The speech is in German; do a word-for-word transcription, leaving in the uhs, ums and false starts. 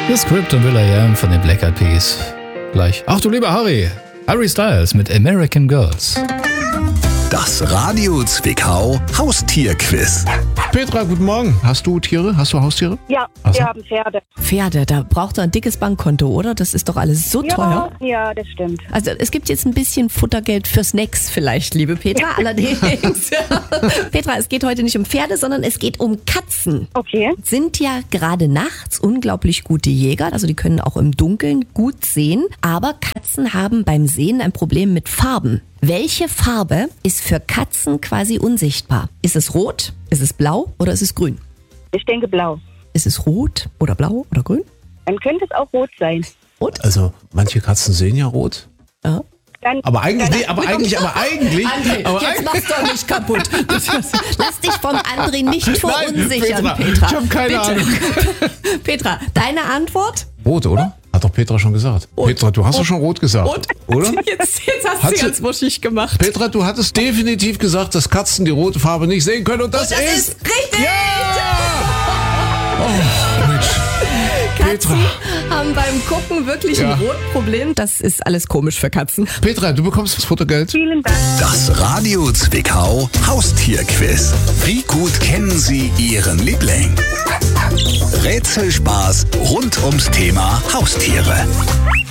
The Script und will.i.am von den Black Eyed Peas. Gleich. Ach du lieber Harry. Harry Styles mit American Girls. Das Radio Zwickau Haustierquiz. Petra, guten Morgen. Hast du Tiere? Hast du Haustiere? Ja, Ach so. wir haben Pferde. Pferde, da braucht er ein dickes Bankkonto, oder? Das ist doch alles so Ja, teuer. ja, das stimmt. Also es gibt jetzt ein bisschen Futtergeld für Snacks vielleicht, liebe Petra. Allerdings, Petra, es geht heute nicht um Pferde, sondern es geht um Katzen. Okay. Sind ja gerade nachts unglaublich gute Jäger, also die können auch im Dunkeln gut sehen. Aber Katzen haben beim Sehen ein Problem mit Farben. Welche Farbe ist für Katzen quasi unsichtbar? Ist es rot, ist es blau oder ist es grün? Ich denke blau. Ist es rot oder blau oder grün? Dann könnte es auch rot sein. Rot? Also, manche Katzen sehen ja rot. Ja. Dann, Aber eigentlich, nee, aber eigentlich, aber eigentlich. André, aber jetzt mach's doch nicht kaputt. Lass dich vom André nicht verunsichern, Nein, Petra, Petra. ich hab keine Bitte. Ahnung. Petra, deine Antwort? Rot, oder? Hat doch Petra schon gesagt. Rot. Petra, du hast doch schon rot gesagt. Rot. Oder? Jetzt, jetzt hast Hat du sie- ganz wuschig gemacht. Petra, du hattest definitiv gesagt, dass Katzen die rote Farbe nicht sehen können. Und das, Das ist... ist richtig! Oh, Mensch. Petra. Katzen haben beim Gucken wirklich Ja. ein Rotproblem. Das ist alles komisch für Katzen. Petra, du bekommst das Futtergeld. vielen Dank. Das Radio Zwickau Haustierquiz. Wie gut kennen Sie Ihren Liebling? Rätselspaß rund ums Thema Haustiere.